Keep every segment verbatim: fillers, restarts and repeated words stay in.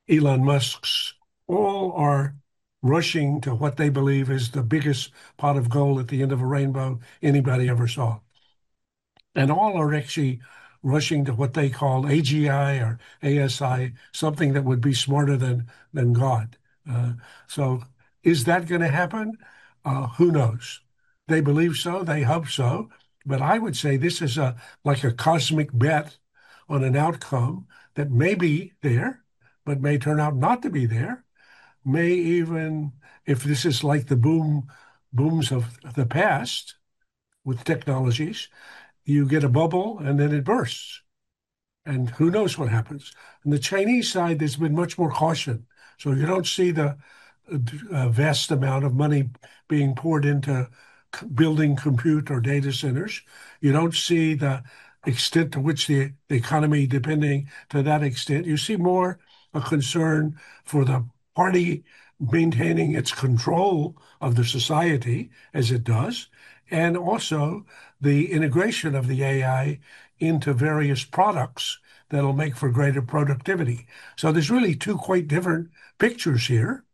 Elon Musk's, all are rushing to what they believe is the biggest pot of gold at the end of a rainbow anybody ever saw. And all are actually rushing to what they call A G I or A S I, something that would be smarter than than God. Uh, so, is that going to happen? Uh, who knows? They believe so. They hope so. But I would say this is a like a cosmic bet on an outcome that may be there, but may turn out not to be there. May even, if this is like the boom booms of the past with technologies, you get a bubble and then it bursts. And who knows what happens. On the Chinese side, there's been much more caution. So you don't see the uh, vast amount of money being poured into c- building compute or data centers. You don't see the extent to which the, the economy depending to that extent. You see more a concern for the party maintaining its control of the society as it does, and also the integration of the A I into various products that'll make for greater productivity. So there's really two quite different pictures here.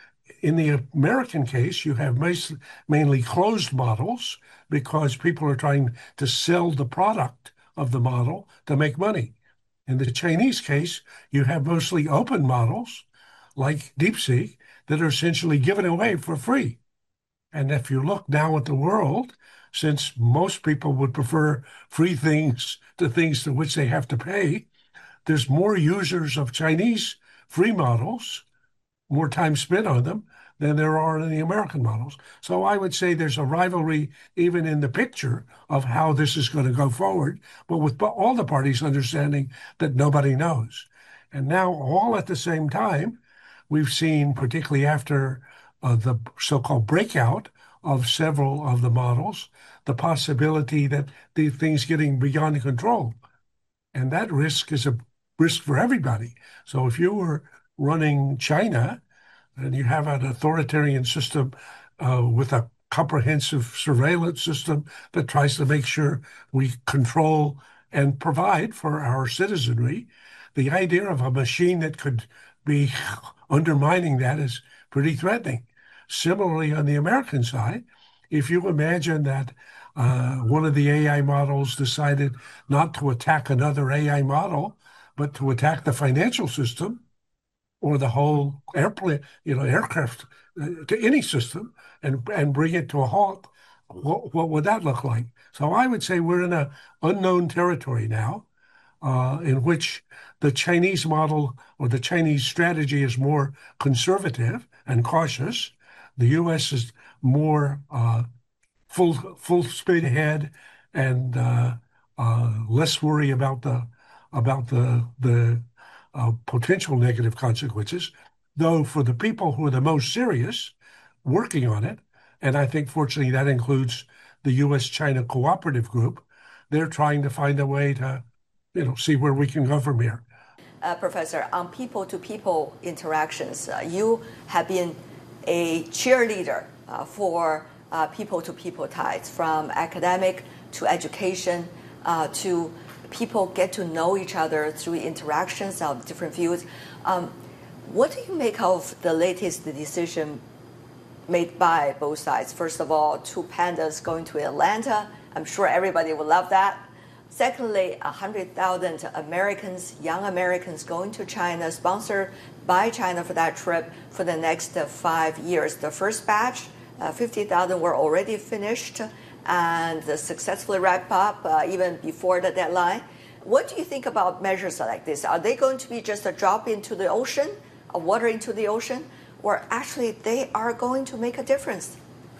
In the American case, you have mainly closed models because people are trying to sell the product of the model to make money. In the Chinese case, you have mostly open models like DeepSeek that are essentially given away for free. And if you look now at the world, since most people would prefer free things to things to which they have to pay, there's more users of Chinese free models, more time spent on them than there are in the American models. So I would say there's a rivalry even in the picture of how this is going to go forward, but with all the parties understanding that nobody knows. And now, all at the same time, we've seen, particularly after uh, the so-called breakout of several of the models, the possibility that the things getting beyond control. And that risk is a risk for everybody. So if you were running China and you have an authoritarian system uh, with a comprehensive surveillance system that tries to make sure we control and provide for our citizenry, the idea of a machine that could be undermining that is pretty threatening. Similarly, on the American side, if you imagine that uh, one of the A I models decided not to attack another A I model, but to attack the financial system or the whole airplane, you know, aircraft uh, to any system and and bring it to a halt, what, what would that look like? So I would say we're in a unknown territory now, uh, in which the Chinese model or the Chinese strategy is more conservative and cautious. The U S is more uh, full full speed ahead and uh, uh, less worry about the about the the uh, potential negative consequences. Though for the people who are the most serious, working on it, and I think fortunately that includes the U S China Cooperative Group, they're trying to find a way to, you know, see where we can go from here. Uh, Professor, on people-to-people interactions, uh, you have been a cheerleader uh, for uh, people-to-people ties, from academic to education uh, to people get to know each other through interactions of different views. Um, what do you make of the latest decision made by both sides? First of all, two pandas going to Atlanta. I'm sure everybody would love that. Secondly, one hundred thousand Americans, young Americans going to China, sponsored by China for that trip for the next uh, five years. The first batch, uh, fifty thousand were already finished and successfully wrapped up uh, even before the deadline. What do you think about measures like this? Are they going to be just a drop into the ocean, a water into the ocean, or actually they are going to make a difference?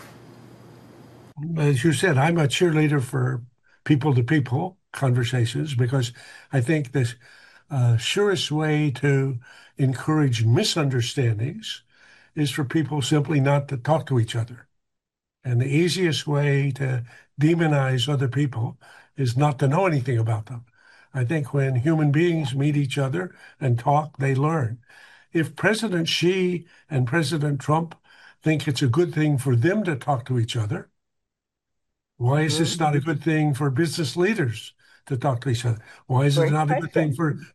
As you said, I'm a cheerleader for people to people conversations because I think the uh, surest way to encourage misunderstandings is for people simply not to talk to each other. And the easiest way to demonize other people is not to know anything about them. I think when human beings meet each other and talk, they learn. If President Xi and President Trump think it's a good thing for them to talk to each other, why is this Mm-hmm. not a good thing for business leaders to talk to each other? Why is it Great not a good thing question. for